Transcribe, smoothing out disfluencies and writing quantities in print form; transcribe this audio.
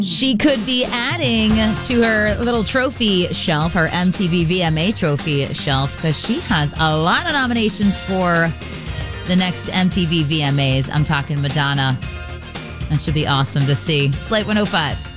She could be adding to her little trophy shelf, her MTV VMA trophy shelf, because she has a lot of nominations for the next MTV VMAs. I'm talking Madonna. That should be awesome to see. Flight 105.